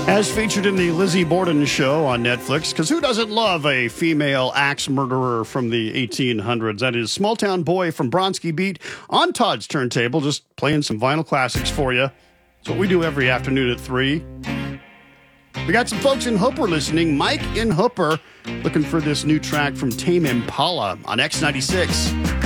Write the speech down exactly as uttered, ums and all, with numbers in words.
As featured in the Lizzie Borden show on Netflix, because who doesn't love a female axe murderer from the eighteen hundreds? That is Small Town Boy from Bronski Beat on Todd's turntable, just playing some vinyl classics for you. That's what we do every afternoon at three. We got some folks in Hooper listening. Mike in Hooper looking for this new track from Tame Impala on X ninety-six.